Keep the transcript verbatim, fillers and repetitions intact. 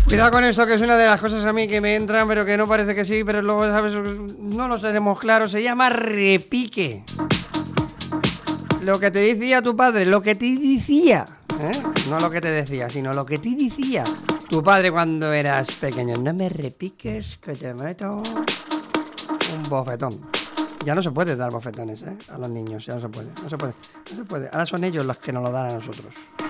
Cuidado con esto, que es una de las cosas a mí que me entran, pero que no parece que sí, pero luego, ¿sabes? No lo tenemos claro. Se llama repique. Lo que te decía tu padre, lo que te decía, ¿eh? No lo que te decía, sino lo que te decía tu padre cuando eras pequeño. No me repiques, que te meto un bofetón. Ya no se puede dar bofetones, ¿eh? A los niños, ya no se puede, no se puede, no se puede. Ahora son ellos los que nos lo dan a nosotros.